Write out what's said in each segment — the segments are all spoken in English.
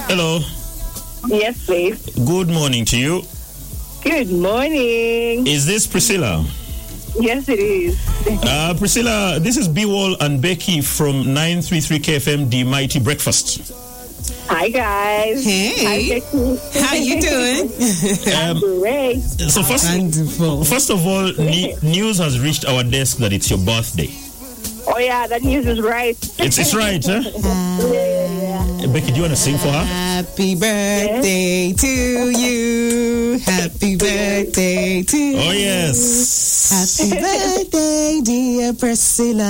Hello. Yes, please. Good morning to you. Good morning. Is this Priscilla? Yes, it is. Priscilla, this is B-Wall and Becky from 933 KFM, The Mighty Breakfast. Hi, guys. Hey. Hi, Becky. How you doing? Great. So first of all, news has reached our desk that it's your birthday. Oh, yeah, that news is right. It's right, huh? Yeah. Becky, do you want to sing for her? Happy birthday to you. Happy birthday to you. Oh, yes. Happy birthday, dear Priscilla.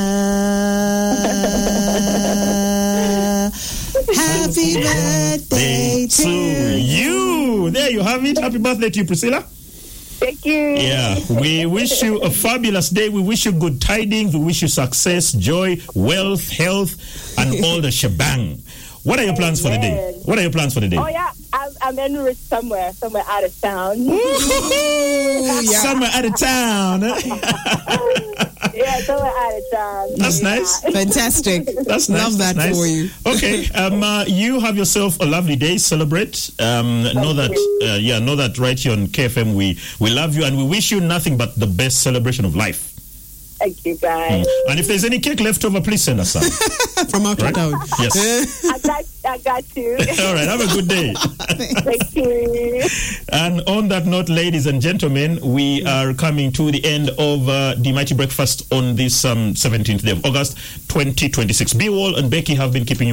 Happy birthday to you. There you have it. Happy birthday to you, Priscilla. Thank you. Yeah, we wish you a fabulous day. We wish you good tidings. We wish you success, joy, wealth, health, and all the shebang. What are your plans for the day? What are your plans for the day? Oh, yeah, I'm en route somewhere out of town. Somewhere out of town. Yeah, somewhere out of town. That's nice. Fantastic. That's nice. Love that nice. for you. Okay, you have yourself a lovely day. Celebrate. Know that right here on KFM, we love you and we wish you nothing but the best celebration of life. Thank you, guys. And if there's any cake left over, please send us some. From our right? Yes. I got you. All right, have a good day. Thank you. And on that note, ladies and gentlemen, we are coming to the end of the Mighty Breakfast on this 17th day of August, 2026. B-Wall and Becky have been keeping you